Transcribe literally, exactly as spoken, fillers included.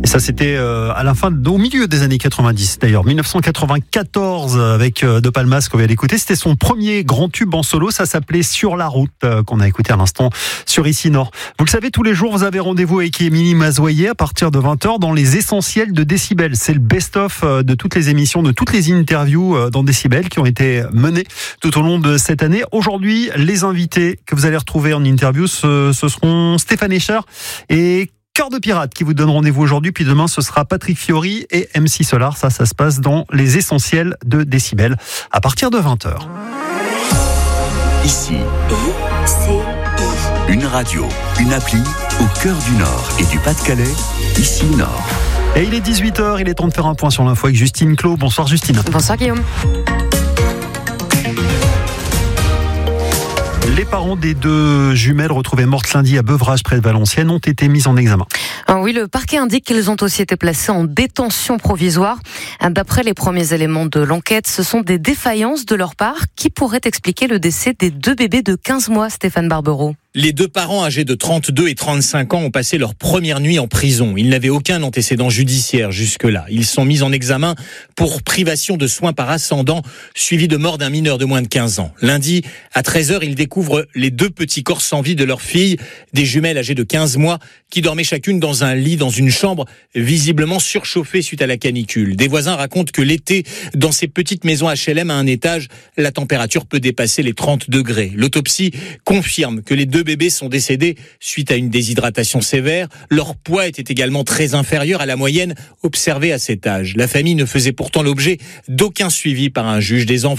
Et ça, c'était euh, à la fin, au milieu des années quatre-vingt-dix d'ailleurs, dix-neuf cent quatre-vingt-quatorze avec euh, De Palmas qu'on vient d'écouter. C'était son premier grand tube en solo, ça s'appelait Sur la route, euh, qu'on a écouté à l'instant sur Ici Nord. Vous le savez, tous les jours, vous avez rendez-vous avec Émilie Mazoyer à partir de vingt heures dans les Essentiels de Décibel. C'est le best-of de toutes les émissions, de toutes les interviews dans Décibel qui ont été menées tout au long de cette année. Aujourd'hui, les invités que vous allez retrouver en interview, ce, ce seront Stéphane Escher et Cœur de Pirate qui vous donnent rendez-vous aujourd'hui. Puis demain, ce sera Patrick Fiori et M C Solar. Ça, ça se passe dans les Essentiels de Décibel à partir de vingt heures. Ici, une radio, une appli au cœur du Nord et du Pas-de-Calais. Ici Nord. Et il est dix-huit heures, il est temps de faire un point sur l'info avec Justine Clos. Bonsoir Justine. Bonsoir Guillaume. Les parents des deux jumelles retrouvées mortes lundi à Beuvrages près de Valenciennes ont été mis en examen. Ah oui, le parquet indique qu'elles ont aussi été placées en détention provisoire. D'après les premiers éléments de l'enquête, ce sont des défaillances de leur part qui pourraient expliquer le décès des deux bébés de quinze mois, Stéphane Barbero. Les deux parents âgés de trente-deux et trente-cinq ans ont passé leur première nuit en prison. Ils n'avaient aucun antécédent judiciaire jusque-là. Ils sont mis en examen pour privation de soins par ascendant, suivi de mort d'un mineur de moins de quinze ans. Lundi, à treize heures, ils découvrent les deux petits corps sans vie de leur fille, des jumelles âgées de quinze mois, qui dormaient chacune dans un lit, dans une chambre, visiblement surchauffée suite à la canicule. Des voisins racontent que l'été, dans ces petites maisons H L M à un étage, la température peut dépasser les trente degrés. L'autopsie confirme que les deux bébés sont décédés suite à une déshydratation sévère. Leur poids était également très inférieur à la moyenne observée à cet âge. La famille ne faisait pourtant l'objet d'aucun suivi par un juge des enfants.